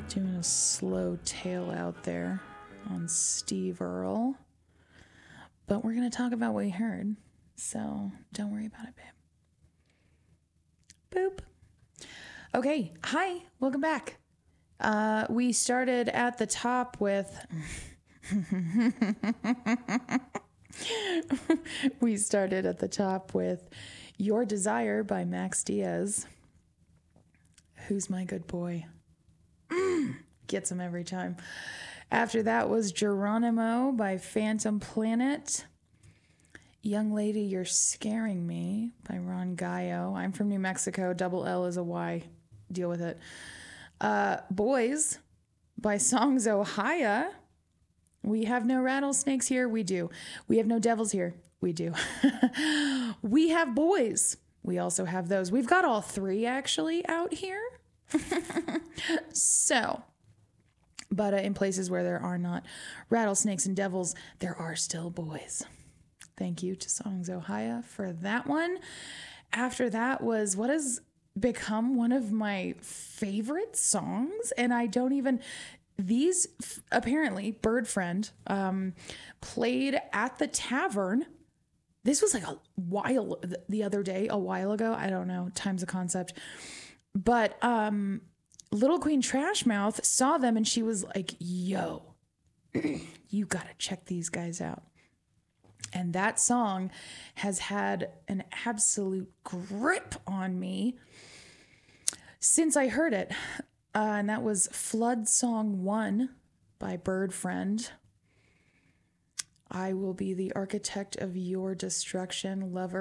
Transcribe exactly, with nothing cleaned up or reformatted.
Doing a slow tail out there on Steve Earle. But we're going to talk about what we heard. So don't worry about it, babe. Boop. Okay. Hi. Welcome back. Uh, we started at the top with... we started at the top with Your Desire by Max Diaz. Who's my good boy? Gets him every time. After that was Geronimo by Phantom Planet. Young Lady, You're Scaring Me by Ron Gallo. I'm from New Mexico. Double L is a Y. Deal with it. Uh, Boys by Songs Ohio. We have no rattlesnakes here. We do. We have no devils here. We do. We have boys. We also have those. We've got all three actually out here. So, but uh, in places where there are not rattlesnakes and devils, there are still boys. Thank you to Songs Ohio for that one. After that was what has become one of my favorite songs. And I don't even, these f- apparently Bird Friend um, played at the tavern. This was like a while, the other day, a while ago. I don't know. Time's a concept. But um, Little Queen Trashmouth saw them and she was like, yo, you got to check these guys out. And that song has had an absolute grip on me since I heard it. Uh, and that was Flood Song one by Bird Friend. I will be the architect of your destruction, lover.